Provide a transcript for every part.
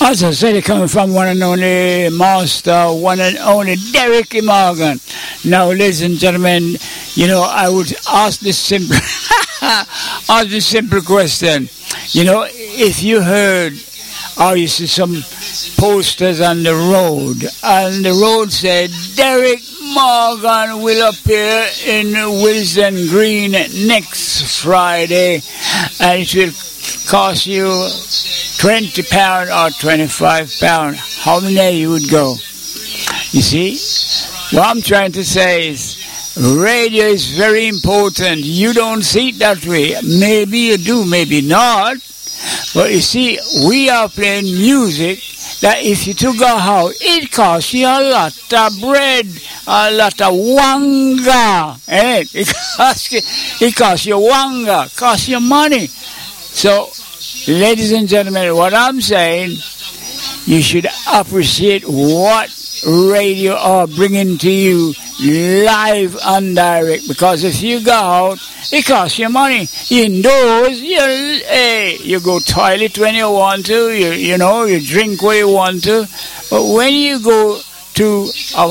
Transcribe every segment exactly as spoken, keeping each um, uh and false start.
As I said, coming from one and only master, one and only Derek E. Morgan. Now, ladies and gentlemen, you know, I would ask this simple, ask this simple question. You know, if you heard, or you see some posters on the road, and the road said, Derek Morgan will appear in Wilson Green next Friday, and it will cost you twenty pounds or twenty-five pounds. How many you would go? You see, what I'm trying to say is, radio is very important. You don't see it that way. Maybe you do, maybe not. But you see, we are playing music that if you took a house, it costs you a lot of bread, a lot of wanga. Eh? It costs you, it costs you wanga, costs you money. So, ladies and gentlemen, what I'm saying, you should appreciate what radio are bringing to you live and direct, because if you go out, it costs you money. Indoors, you hey, you go toilet when you want to, you you know, you drink where you want to, but when you go to uh,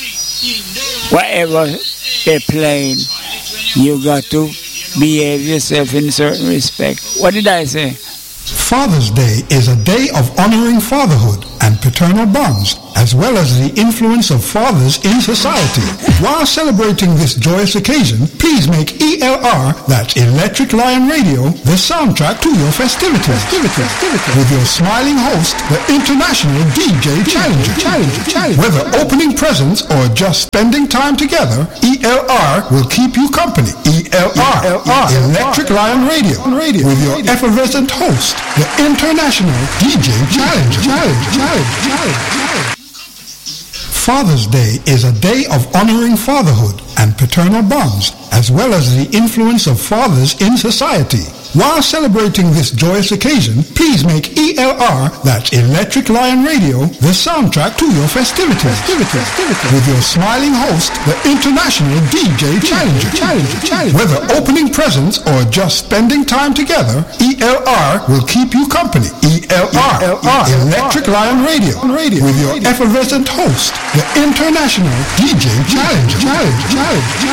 whatever they're playing, you got to behave yourself in certain respect. What did I say? Father's Day is a day of honoring fatherhood and paternal bonds, as well as the influence of fathers in society. While celebrating this joyous occasion, please make E L R, that's Electric Lion Radio, the soundtrack to your festivities. Festivities. With your smiling host, the international D J Challenger. Challenger. Challenger. Whether opening presents or just spending time together, E L R will keep you company. E L R, Electric Lion Radio, with your effervescent host, the international D J Challenger. Challenge, challenge, challenge, challenge. Father's Day is a day of honoring fatherhood and paternal bonds, as well as the influence of fathers in society. While celebrating this joyous occasion, please make E L R, that's Electric Lion Radio, the soundtrack to your festivities. Festivities. With your smiling host, the international D J Challenger. Challenger. Challenger. Whether opening presents or just spending time together, E L R will keep you company. E L R, Electric Lion Radio, with your effervescent host, the international D J Challenger. Challenge. Challenge.